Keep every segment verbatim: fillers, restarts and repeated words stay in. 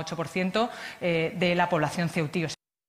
ocho por ciento eh, de la población ceutí.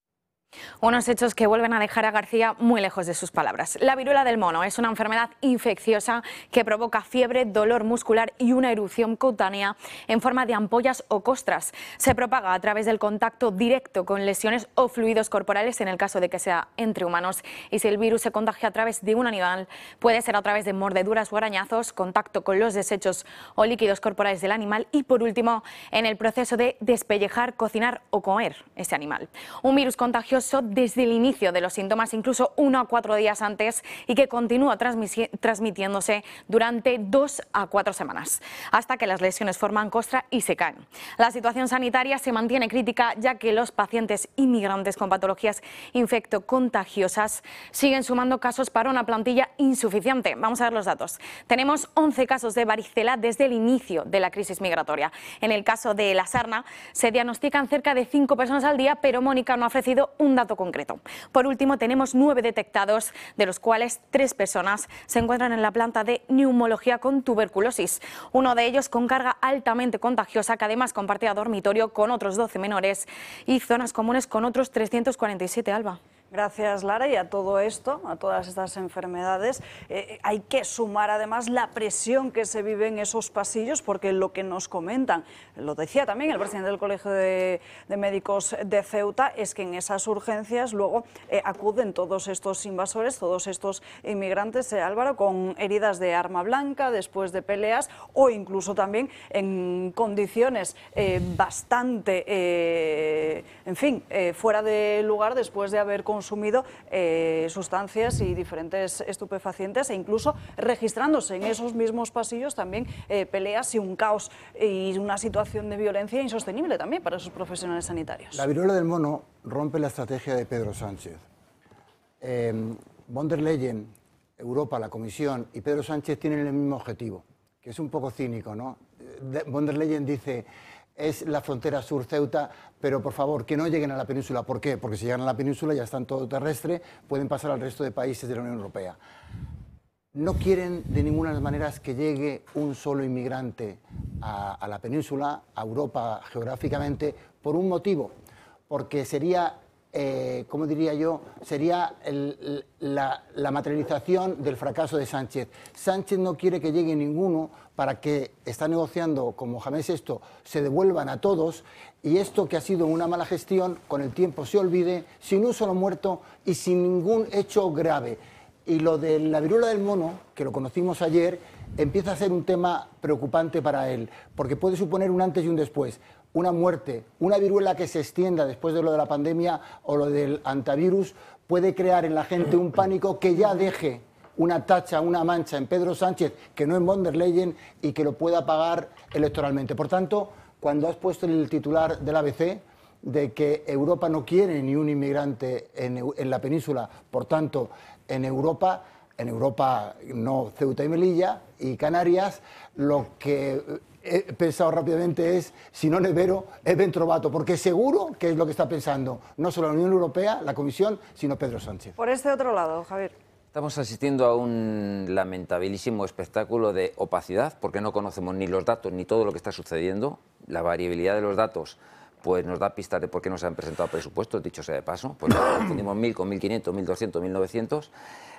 Unos hechos que vuelven a dejar a García muy lejos de sus palabras. La viruela del mono es una enfermedad infecciosa que provoca fiebre, dolor muscular y una erupción cutánea en forma de ampollas o costras. Se propaga a través del contacto directo con lesiones o fluidos corporales en el caso de que sea entre humanos. Y si el virus se contagia a través de un animal, puede ser a través de mordeduras o arañazos, contacto con los desechos o líquidos corporales del animal y, por último, en el proceso de despellejar, cocinar o comer ese animal. Un virus contagioso desde el inicio de los síntomas, incluso uno a cuatro días antes, y que continúa transmitiéndose durante dos a cuatro semanas, hasta que las lesiones forman costra y se caen. La situación sanitaria se mantiene crítica, ya que los pacientes inmigrantes con patologías infectocontagiosas siguen sumando casos para una plantilla insuficiente. Vamos a ver los datos. Tenemos once casos de varicela desde el inicio de la crisis migratoria. En el caso de la sarna se diagnostican cerca de cinco personas al día, pero Mónica no ha ofrecido un dato concreto. Por último, tenemos nueve detectados, de los cuales tres personas se encuentran en la planta de neumología con tuberculosis. Uno de ellos con carga altamente contagiosa, que además compartía dormitorio con otros doce menores y zonas comunes con otros trescientos cuarenta y siete, Alba. Gracias, Lara. Y a todo esto, a todas estas enfermedades, eh, hay que sumar además la presión que se vive en esos pasillos, porque lo que nos comentan, lo decía también el presidente del Colegio de, de Médicos de Ceuta, es que en esas urgencias luego eh, acuden todos estos invasores, todos estos inmigrantes, eh, Álvaro, con heridas de arma blanca después de peleas o incluso también en condiciones eh, bastante, eh, en fin, eh, fuera de lugar después de haber consumido consumido eh, sustancias y diferentes estupefacientes, e incluso registrándose en esos mismos pasillos también eh, peleas y un caos y una situación de violencia insostenible también para esos profesionales sanitarios. La viruela del mono rompe la estrategia de Pedro Sánchez. Eh, von der Leyen, Europa, la Comisión y Pedro Sánchez tienen el mismo objetivo, que es un poco cínico, ¿no? De, von der Leyen dice: es la frontera sur Ceuta, pero por favor que no lleguen a la península. ¿Por qué? Porque si llegan a la península ya están todo terrestre, pueden pasar al resto de países de la Unión Europea. No quieren de ninguna de las maneras que llegue un solo inmigrante a, a la península, a Europa geográficamente, por un motivo, porque sería, eh, ¿cómo diría yo?, sería el, la, la materialización del fracaso de Sánchez. Sánchez no quiere que llegue ninguno para que está negociando con Mohamed sexto se devuelvan a todos, y esto que ha sido una mala gestión con el tiempo se olvide, sin un solo muerto y sin ningún hecho grave. Y lo de la viruela del mono, que lo conocimos ayer, empieza a ser un tema preocupante para él, porque puede suponer un antes y un después. Una muerte, una viruela que se extienda después de lo de la pandemia o lo del antivirus, puede crear en la gente un pánico que ya deje una tacha, una mancha en Pedro Sánchez, que no en von der Leyen, y que lo pueda pagar electoralmente. Por tanto, cuando has puesto el titular del A B C de que Europa no quiere ni un inmigrante en, en la península, por tanto, en Europa, en Europa no Ceuta y Melilla y Canarias, lo que he pensado rápidamente es, si no Nevero, es Ben Trovato, porque seguro que es lo que está pensando no solo la Unión Europea, la Comisión, sino Pedro Sánchez. Por este otro lado, Javier. Estamos asistiendo a un lamentabilísimo espectáculo de opacidad, porque no conocemos ni los datos ni todo lo que está sucediendo. La variabilidad de los datos pues nos da pistas de por qué no se han presentado presupuestos, dicho sea de paso. Pues tenemos mil con mil quinientos, mil doscientos, mil novecientos.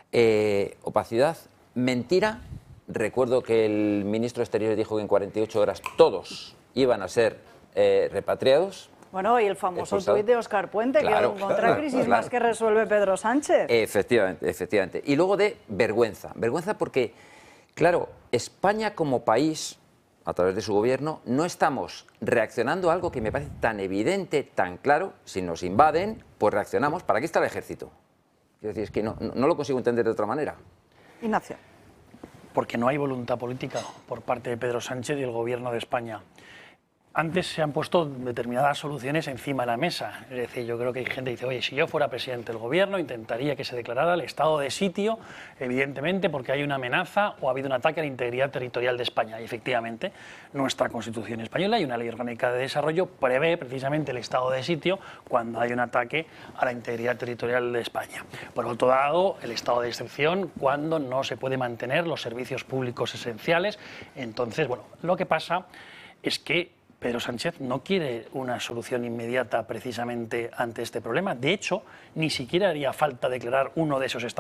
Eh, opacidad, mentira. Recuerdo que el ministro de Exteriores dijo que en cuarenta y ocho horas todos iban a ser eh, repatriados. Bueno, y el famoso tuit de Óscar Puente, claro, que contra claro, crisis claro. más que resuelve Pedro Sánchez. Efectivamente, efectivamente. Y luego de vergüenza. Vergüenza porque, claro, España como país, a través de su gobierno, no estamos reaccionando a algo que me parece tan evidente, tan claro. Si nos invaden, pues reaccionamos. ¿Para qué está el ejército? Quiero decir, es que no, no lo consigo entender de otra manera. Ignacio. Porque no hay voluntad política por parte de Pedro Sánchez y el gobierno de España. Antes se han puesto determinadas soluciones encima de la mesa. Es decir, yo creo que hay gente que dice, oye, si yo fuera presidente del gobierno, intentaría que se declarara el estado de sitio, evidentemente porque hay una amenaza o ha habido un ataque a la integridad territorial de España. Y efectivamente, nuestra Constitución española y una ley orgánica de desarrollo prevé precisamente el estado de sitio cuando hay un ataque a la integridad territorial de España. Por otro lado, el estado de excepción cuando no se puede mantener los servicios públicos esenciales. Entonces, bueno, lo que pasa es que Pedro Sánchez no quiere una solución inmediata precisamente ante este problema. De hecho, ni siquiera haría falta declarar uno de esos estados